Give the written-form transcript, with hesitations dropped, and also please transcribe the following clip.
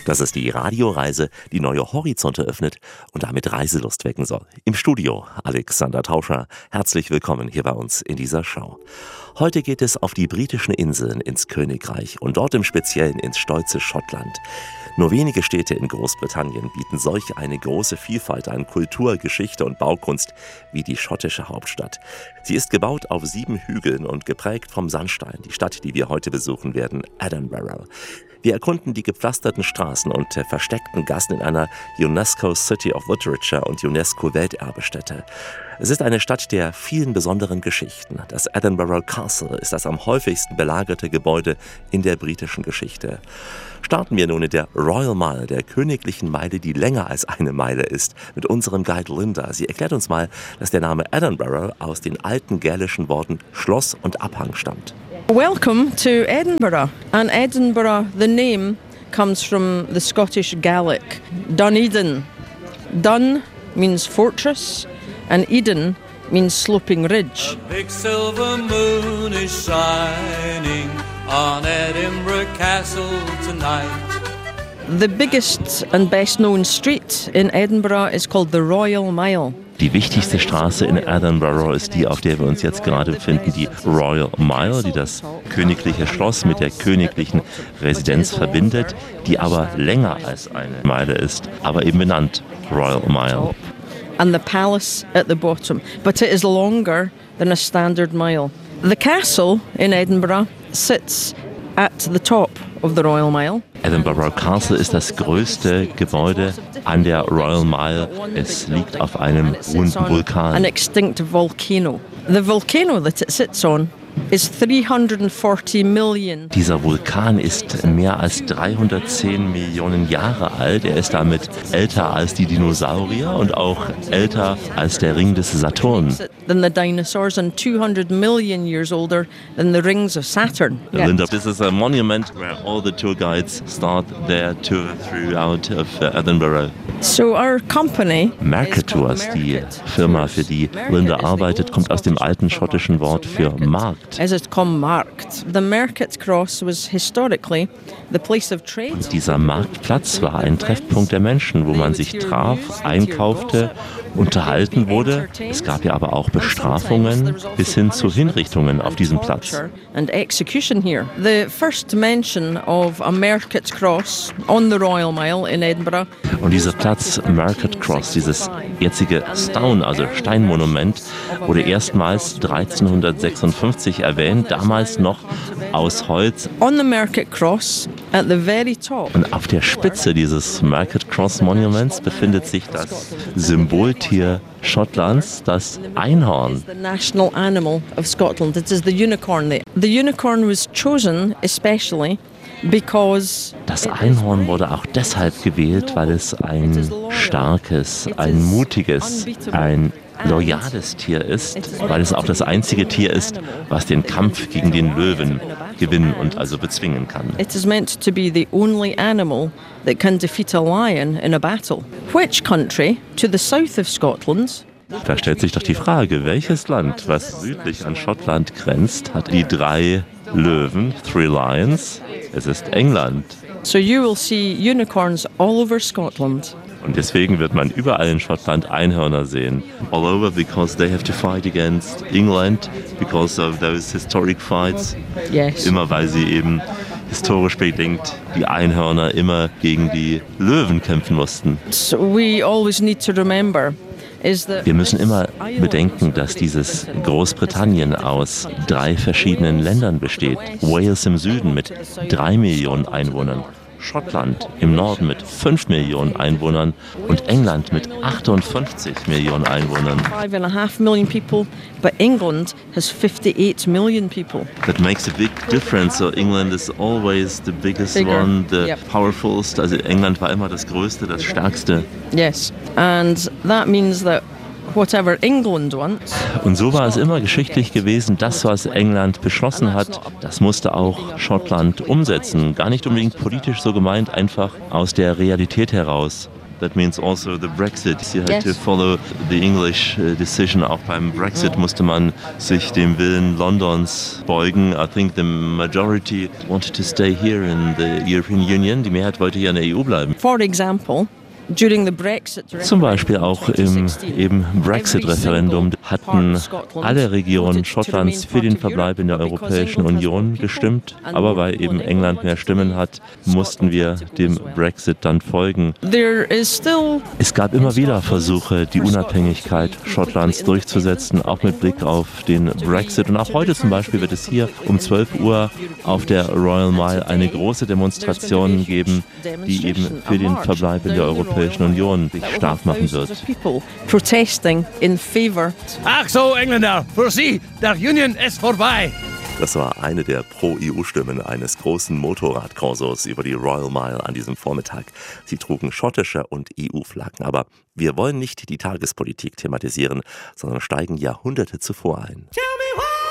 Das ist die Radioreise, die neue Horizonte öffnet und damit Reiselust wecken soll. Im Studio Alexander Tauscher. Herzlich willkommen hier bei uns in dieser Show. Heute geht es auf die britischen Inseln ins Königreich und dort im Speziellen ins stolze Schottland. Nur wenige Städte in Großbritannien bieten solch eine große Vielfalt an Kultur, Geschichte und Baukunst wie die schottische Hauptstadt. Sie ist gebaut auf 7 Hügeln und geprägt vom Sandstein, die Stadt, die wir heute besuchen werden, Edinburgh. Wir erkunden die gepflasterten Straßen und versteckten Gassen in einer UNESCO City of Literature und UNESCO Welterbestätte. Es ist eine Stadt der vielen besonderen Geschichten. Das Edinburgh Castle ist das am häufigsten belagerte Gebäude in der britischen Geschichte. Starten wir nun in der Royal Mile, der königlichen Meile, die länger als eine Meile ist, mit unserem Guide Linda. Sie erklärt uns mal, dass der Name Edinburgh aus den alten gälischen Worten Schloss und Abhang stammt. Welcome to Edinburgh. And Edinburgh, the name, comes from the Scottish Gaelic, Dunedin. Dun means fortress, and Eden means sloping ridge. A big silver moon is shining on Edinburgh Castle tonight. The biggest and best known street in Edinburgh is called the Royal Mile. Die wichtigste Straße in Edinburgh ist die, auf der wir uns jetzt gerade befinden, die Royal Mile, die das königliche Schloss mit der königlichen Residenz verbindet, die aber länger als eine Meile ist, aber eben benannt Royal Mile. And the palace at the bottom, but it is longer than a standard mile. The castle in Edinburgh sits at the top of the Royal Mile. Edinburgh Castle ist das größte Gebäude an der Royal Mile. Es liegt auf einem ruhenden Vulkan. An extinct volcano. The volcano that it sits on is 340 million. Dieser Vulkan ist mehr als 310 Millionen Jahre alt. Er ist damit älter als die Dinosaurier und auch älter als der Ring des Saturn. Than the dinosaurs and 200 million years older than the rings of Saturn. Linda, this is a monument where all the tour guides start their tour throughout of Edinburgh. So our company Mercator, die Firma, für die Linda arbeitet, kommt aus dem alten schottischen Wort für Markt. As it's called markt. The Market Cross was historically the place of trade. Und dieser Marktplatz war ein Treffpunkt der Menschen, wo man sich traf, einkaufte, unterhalten wurde. Es gab ja aber auch Bestrafungen bis hin zu Hinrichtungen auf diesem Platz. And execution here. The first mention of a Market Cross on the Royal Mile in Edinburgh. Und dieser Platz Market Cross, dieses jetzige Stone, also Steinmonument, wurde erstmals 1356 erwähnt, damals noch aus Holz. On the Market Cross, at the very top. Und auf der Spitze dieses Market Cross Monuments befindet sich das Symboltier Schottlands, das Einhorn. The national animal of Scotland. It is the unicorn there. The unicorn was chosen especially because das Einhorn wurde auch deshalb gewählt, weil es ein starkes, ein mutiges, ein loyales Tier ist, weil es auch das einzige Tier ist, was den Kampf gegen den Löwen gewinnen und also bezwingen kann. It is meant to be the only animal that can defeat a lion in a battle. Which country to the south of Scotland? Da stellt sich doch die Frage, welches Land, was südlich an Schottland grenzt, hat die 3 Löwen, 3 Lions? Es ist England. So you will see unicorns all over Scotland. Und deswegen wird man überall in Schottland Einhörner sehen. All over because they have to fight against England because of those historic fights. Yes. Immer weil sie eben historisch bedingt die Einhörner immer gegen die Löwen kämpfen mussten. So we always need to remember wir müssen immer bedenken, dass dieses Großbritannien aus 3 verschiedenen Ländern besteht. Wales im Süden mit 3 Millionen Einwohnern, Schottland im Norden mit 5 Millionen Einwohnern und England mit 58 Millionen Einwohnern. 5.5 million people, but England has 58 million people. That makes a big difference. So England is always the biggest one, the powerfulst. Also England war immer das Größte, das Stärkste. Yes, and that means that whatever England wants. Und so war es immer geschichtlich gewesen, das, was England beschlossen hat, das musste auch Schottland umsetzen. Gar nicht unbedingt politisch so gemeint, einfach aus der Realität heraus. That means also the Brexit. You had Yes. to follow the English decision. Auch beim Brexit musste man sich dem Willen Londons beugen. I think the majority wanted to stay here in the European Union. Die Mehrheit wollte hier in der EU bleiben. For example, during the Brexit Zum Beispiel auch im eben Brexit-Referendum hatten alle Regionen Schottlands für den Verbleib in der Europäischen Union gestimmt. Aber weil eben England mehr Stimmen hat, mussten wir dem Brexit dann folgen. Es gab immer wieder Versuche, die Unabhängigkeit Schottlands durchzusetzen, auch mit Blick auf den Brexit. Und auch heute zum Beispiel wird es hier um 12 Uhr auf der Royal Mile eine große Demonstration geben, die eben für den Verbleib in der Europäischen Union sich stark machen wird. Ach so, Engländer, für Sie, der Union ist vorbei. Das war eine der Pro-EU-Stimmen eines großen Motorradkorsos über die Royal Mile an diesem Vormittag. Sie trugen schottische und EU-Flaggen. Aber wir wollen nicht die Tagespolitik thematisieren, sondern steigen Jahrhunderte zuvor ein.